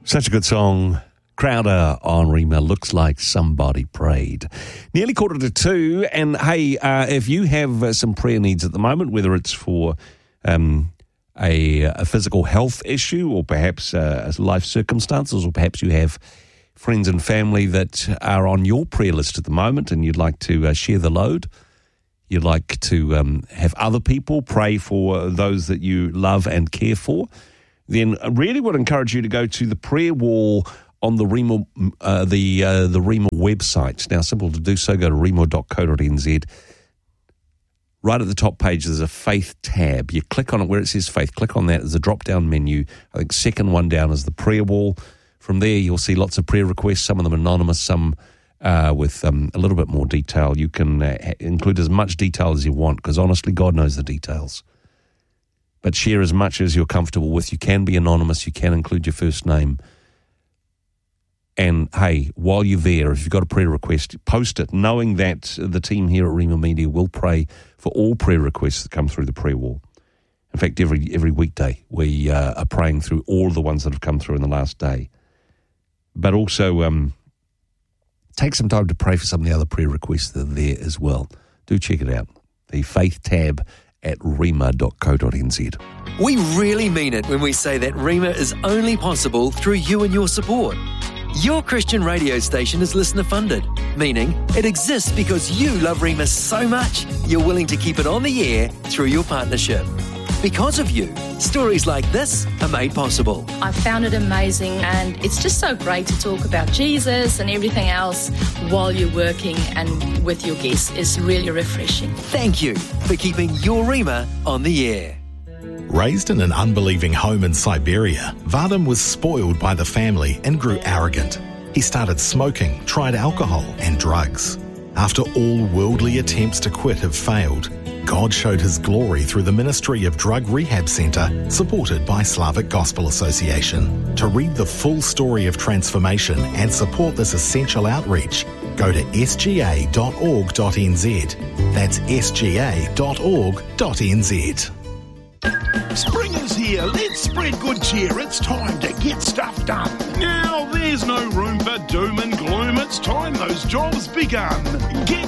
Such a good song. Crowder on Rima, Looks Like Somebody Prayed. Nearly 1:45, and hey, if you have some prayer needs at the moment, whether it's for a physical health issue or perhaps life circumstances, or perhaps you have friends and family that are on your prayer list at the moment and you'd like to share the load, you'd like to have other people pray for those that you love and care for, then I really would encourage you to go to the prayer wall on the Rima, the Rima website. It's now simple to do so. Go to rima.co.nz. Right at the top page, there's a faith tab. You click on it where it says faith. Click on that. There's a drop-down menu. I think second one down is the prayer wall. From there, you'll see lots of prayer requests, some of them anonymous, some with a little bit more detail. You can include as much detail as you want, because honestly, God knows the details. But share as much as you're comfortable with. You can be anonymous. You can include your first name. And, hey, while you're there, if you've got a prayer request, post it, knowing that the team here at Rima Media will pray for all prayer requests that come through the prayer wall. In fact, every weekday we are praying through all the ones that have come through in the last day. But also take some time to pray for some of the other prayer requests that are there as well. Do check it out. The Faith tab at rima.co.nz. We really mean it when we say that Rima is only possible through you and your support. Your Christian radio station is listener funded, meaning it exists because you love Rima so much you're willing to keep it on the air through your partnership. Because of you, stories like this are made possible. I found it amazing, and it's just so great to talk about Jesus and everything else while you're working and with your guests. It's really refreshing. Thank you for keeping your Rima on the air. Raised in an unbelieving home in Siberia, Vadim was spoiled by the family and grew arrogant. He started smoking, tried alcohol and drugs. After all worldly attempts to quit have failed, God showed his glory through the ministry of Drug Rehab Centre, supported by Slavic Gospel Association. To read the full story of transformation and support this essential outreach, go to sga.org.nz. That's sga.org.nz. Spring is here. Let's spread good cheer. It's time to get stuff done. Now, there's no room for doom and gloom. It's time those jobs begun. Get